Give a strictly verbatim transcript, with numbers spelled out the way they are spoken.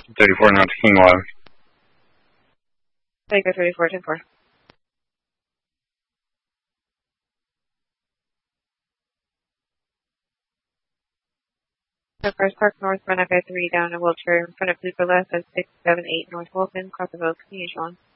thirty-four, not to King eleven. Take a thirty-four, ten four. The first park northbound F I three down in Wiltshire in front of Blue Left at six seven eight North Wolfen, cross the road, continue on.